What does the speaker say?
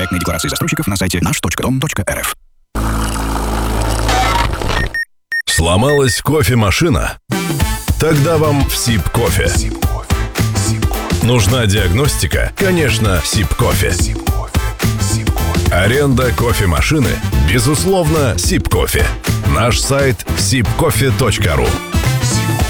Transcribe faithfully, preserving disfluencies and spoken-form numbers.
Проектные декларации застройщиков на сайте наш точка дом точка эр эф. Сломалась кофемашина? Тогда вам в Сибкофе. Нужна диагностика? Конечно, Сибкофе. Аренда кофемашины? Безусловно, Сибкофе. Наш сайт сибкофе точка ру.